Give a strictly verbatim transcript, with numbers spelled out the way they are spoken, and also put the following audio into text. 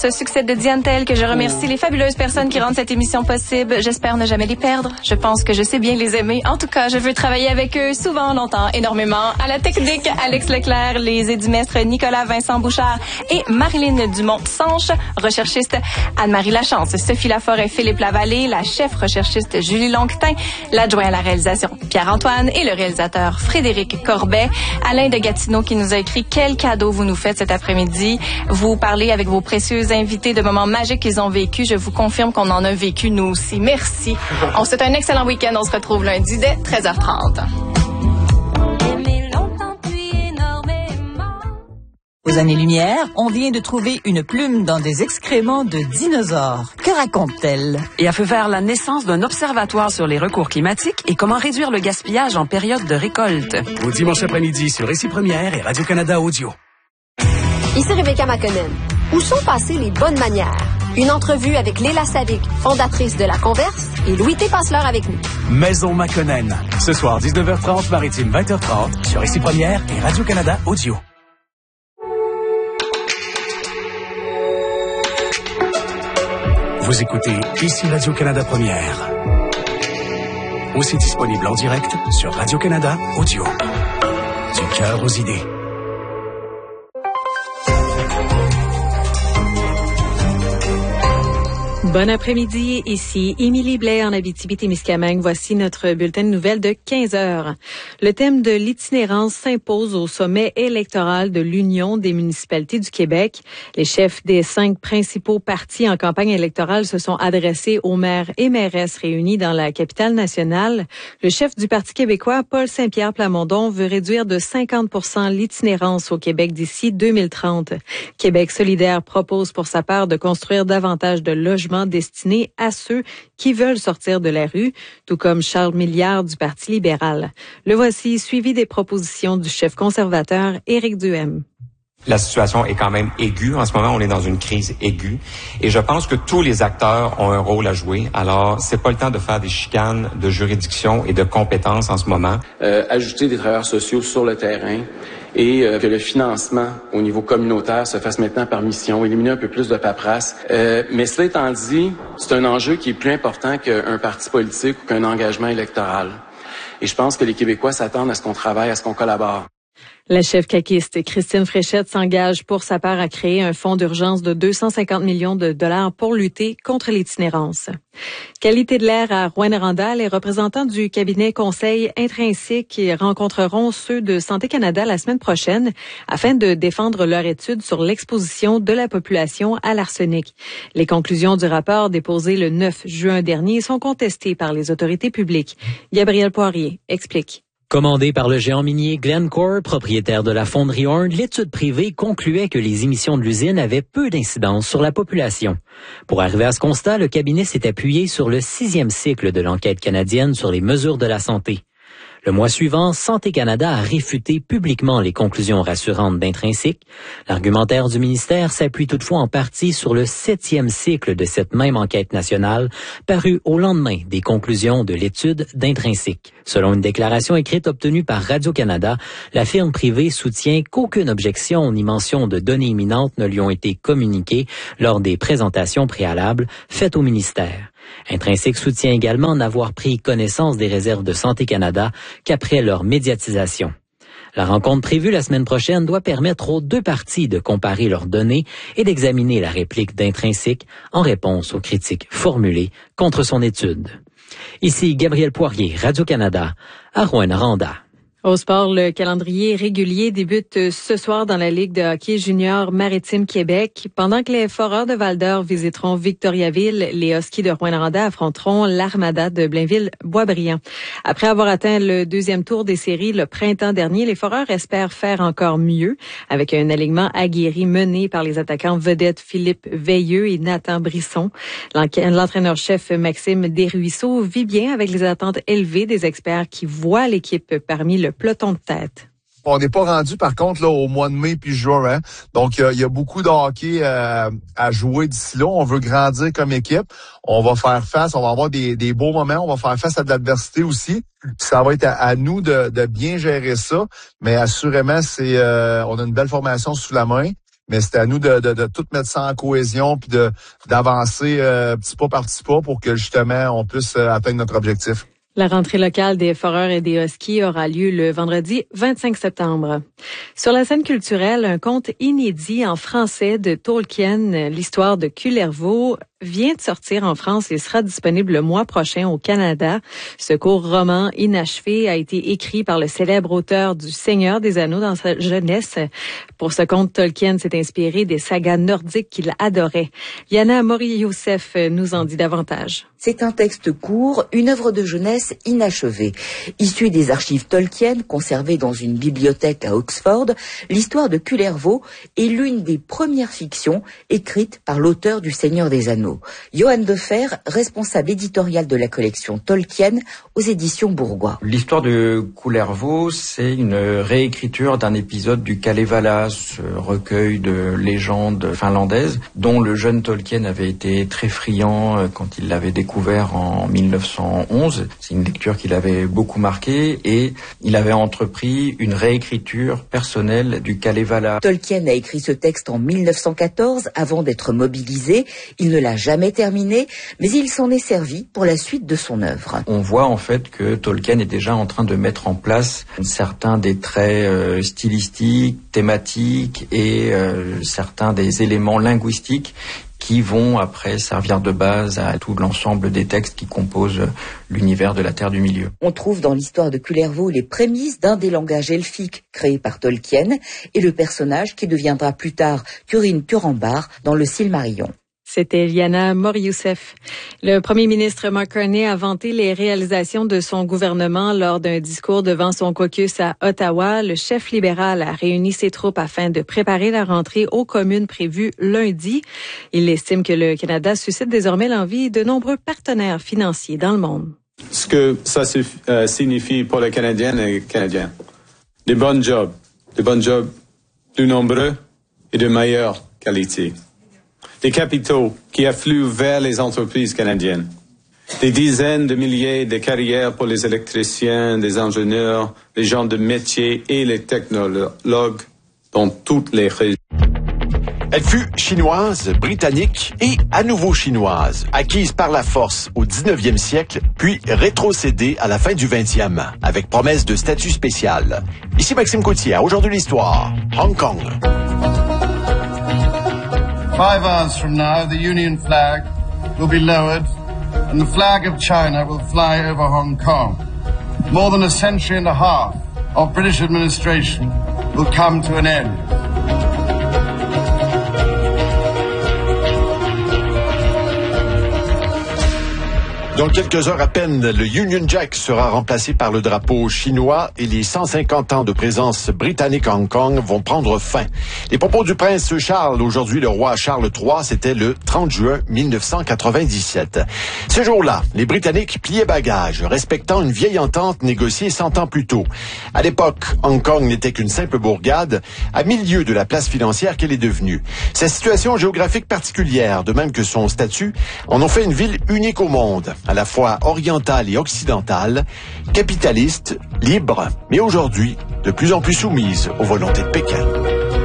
Ce succès de Diane Tell, que je remercie les fabuleuses personnes qui rendent cette émission possible. J'espère ne jamais les perdre. Je pense que je sais bien les aimer. En tout cas, je veux travailler avec eux souvent, longtemps, énormément. À la technique, Alex Leclerc, les édimestres Nicolas Vincent Bouchard et Marilyn Dumont-Sanche, recherchiste Anne-Marie Lachance, Sophie Laforêt, Philippe Lavallée, la chef recherchiste Julie Longtin, l'adjoint à la réalisation Pierre-Antoine et le réalisateur Frédéric Corbet. Alain de Gatineau qui nous a écrit quel cadeau vous nous faites cet après-midi. Vous parlez avec vos précieuses invités de moments magiques qu'ils ont vécu. Je vous confirme qu'on en a vécu nous aussi. Merci. On se souhaite un excellent week-end. On se retrouve lundi dès treize heures trente. Aux années-lumière, on vient de trouver une plume dans des excréments de dinosaures. Que raconte-t-elle? Et a fait faire la naissance d'un observatoire sur les recours climatiques et comment réduire le gaspillage en période de récolte. Au dimanche après-midi sur Ici Première et Radio-Canada Audio. Ici Rebecca McConnell. Où sont passées les bonnes manières? Une entrevue avec Léla Savic, fondatrice de La Converse, et Louis T. Passeleur avec nous. Maison Makonnen. Ce soir, dix-neuf heures trente, Maritime, vingt heures trente, sur Ici Première et Radio-Canada Audio. Vous écoutez Ici Radio-Canada Première. Aussi disponible en direct sur Radio-Canada Audio. Du cœur aux idées. Bon après-midi, ici Émilie Blais en Abitibi-Témiscamingue. Voici notre bulletin de nouvelles de quinze heures. Le thème de l'itinérance s'impose au sommet électoral de l'Union des municipalités du Québec. Les chefs des cinq principaux partis en campagne électorale se sont adressés aux maires et mairesses réunis dans la capitale nationale. Le chef du Parti québécois, Paul Saint-Pierre Plamondon, veut réduire de cinquante pour cent l'itinérance au Québec d'ici deux mille trente. Québec solidaire propose pour sa part de construire davantage de logements destinés à ceux qui veulent sortir de la rue, tout comme Charles Milliard du Parti libéral. Le voici, suivi des propositions du chef conservateur Éric Duhem. La situation est quand même aiguë. En ce moment, on est dans une crise aiguë. Et je pense que tous les acteurs ont un rôle à jouer. Alors, c'est pas le temps de faire des chicanes de juridiction et de compétences en ce moment. Euh, ajouter des travailleurs sociaux sur le terrain et euh, que le financement au niveau communautaire se fasse maintenant par mission, éliminer un peu plus de paperasse. Euh, mais cela étant dit, c'est un enjeu qui est plus important qu'un parti politique ou qu'un engagement électoral. Et je pense que les Québécois s'attendent à ce qu'on travaille, à ce qu'on collabore. La chef caquiste Christine Fréchette s'engage pour sa part à créer un fonds d'urgence de deux cent cinquante millions de dollars pour lutter contre l'itinérance. Qualité de l'air à Rouyn-Noranda, les représentants du cabinet Conseil Intrinsique rencontreront ceux de Santé Canada la semaine prochaine afin de défendre leur étude sur l'exposition de la population à l'arsenic. Les conclusions du rapport déposé le neuf juin dernier sont contestées par les autorités publiques. Gabriel Poirier explique. Commandée par le géant minier Glencore, propriétaire de la fonderie Horn, l'étude privée concluait que les émissions de l'usine avaient peu d'incidence sur la population. Pour arriver à ce constat, le cabinet s'est appuyé sur le sixième cycle de l'enquête canadienne sur les mesures de la santé. Le mois suivant, Santé Canada a réfuté publiquement les conclusions rassurantes d'Intrinsique. L'argumentaire du ministère s'appuie toutefois en partie sur le septième cycle de cette même enquête nationale, paru au lendemain des conclusions de l'étude d'Intrinsique. Selon une déclaration écrite obtenue par Radio-Canada, la firme privée soutient qu'aucune objection ni mention de données imminentes ne lui ont été communiquées lors des présentations préalables faites au ministère. Intrinsique soutient également n'avoir pris connaissance des réserves de Santé Canada qu'après leur médiatisation. La rencontre prévue la semaine prochaine doit permettre aux deux parties de comparer leurs données et d'examiner la réplique d'Intrinsique en réponse aux critiques formulées contre son étude. Ici Gabriel Poirier, Radio-Canada, à Rouyn-Noranda. Au sport, le calendrier régulier débute ce soir dans la Ligue de hockey junior Maritime Québec. Pendant que les Foreurs de Val-d'Or visiteront Victoriaville, les Huskies de Rouyn-Noranda affronteront l'Armada de Blainville-Boisbriand. Après avoir atteint le deuxième tour des séries le printemps dernier, les Foreurs espèrent faire encore mieux avec un alignement aguerri mené par les attaquants vedettes Philippe Veilleux et Nathan Brisson. L'entraîneur-chef Maxime Desruisseaux vit bien avec les attentes élevées des experts qui voient l'équipe parmi le peloton de tête. On n'est pas rendu, par contre, là au mois de mai puis juin. Hein? Donc, il y, y a beaucoup de hockey euh, à jouer d'ici là. On veut grandir comme équipe. On va faire face, on va avoir des, des beaux moments. On va faire face à de l'adversité aussi. Puis ça va être à, à nous de, de bien gérer ça. Mais assurément, c'est euh, on a une belle formation sous la main. mais c'est à nous de, de, de tout mettre ça en cohésion puis de d'avancer euh, petit pas par petit pas pour que justement on puisse euh, atteindre notre objectif. La rentrée locale des Foreurs et des Huskies aura lieu le vendredi vingt-cinq septembre. Sur la scène culturelle, un conte inédit en français de Tolkien, l'histoire de Kullervo, vient de sortir en France et sera disponible le mois prochain au Canada. Ce court roman inachevé a été écrit par le célèbre auteur du Seigneur des Anneaux dans sa jeunesse. Pour ce conte, Tolkien s'est inspiré des sagas nordiques qu'il adorait. Yana Mori-Youssef nous en dit davantage. C'est un texte court, une œuvre de jeunesse inachevée. Issue des archives Tolkien, conservées dans une bibliothèque à Oxford, l'histoire de Kullervo est l'une des premières fictions écrites par l'auteur du Seigneur des Anneaux. Johan Defer, responsable éditorial de la collection Tolkien aux éditions Bourgois. L'histoire de Kullervo, c'est une réécriture d'un épisode du Kalevala, ce recueil de légendes finlandaises dont le jeune Tolkien avait été très friand quand il l'avait découvert en mille neuf cent onze. C'est une lecture qui l'avait beaucoup marqué et il avait entrepris une réécriture personnelle du Kalevala. Tolkien a écrit ce texte en mille neuf cent quatorze avant d'être mobilisé. Il ne l'a jamais terminé, mais il s'en est servi pour la suite de son œuvre. On voit en fait que Tolkien est déjà en train de mettre en place certains des traits euh, stylistiques, thématiques et euh, certains des éléments linguistiques qui vont après servir de base à tout l'ensemble des textes qui composent l'univers de la Terre du Milieu. On trouve dans l'histoire de Kullervo les prémices d'un des langages elfiques créés par Tolkien et le personnage qui deviendra plus tard Turin Turambar dans le Silmarillion. C'était Liana Mori-Youssef. Le premier ministre Mark Carney a vanté les réalisations de son gouvernement lors d'un discours devant son caucus à Ottawa. Le chef libéral a réuni ses troupes afin de préparer la rentrée aux communes prévue lundi. Il estime que le Canada suscite désormais l'envie de nombreux partenaires financiers dans le monde. Ce que ça euh, signifie pour les Canadiennes et Canadiens. Des bons jobs, des bons jobs plus nombreux et de meilleure qualité. Des capitaux qui affluent vers les entreprises canadiennes. Des dizaines de milliers de carrières pour les électriciens, les ingénieurs, les gens de métier et les technologues dans toutes les régions. Elle fut chinoise, britannique et à nouveau chinoise, acquise par la force au dix-neuvième siècle, puis rétrocédée à la fin du vingtième, avec promesse de statut spécial. Ici Maxime Coutier, aujourd'hui l'histoire, Hong Kong. Five hours from now, the Union flag will be lowered and the flag of China will fly over Hong Kong. More than a century and a half of British administration will come to an end. Dans quelques heures à peine, le Union Jack sera remplacé par le drapeau chinois et les cent cinquante ans de présence britannique à Hong Kong vont prendre fin. Les propos du prince Charles, aujourd'hui le roi Charles trois, c'était le trente juin mille neuf cent quatre-vingt-dix-sept. Ce jour-là, les Britanniques pliaient bagages, respectant une vieille entente négociée cent ans plus tôt. À l'époque, Hong Kong n'était qu'une simple bourgade, à mille lieues de la place financière qu'elle est devenue. Sa situation géographique particulière, de même que son statut, en ont fait une ville unique au monde, à la fois orientale et occidentale, capitaliste, libre, mais aujourd'hui de plus en plus soumise aux volontés de Pékin.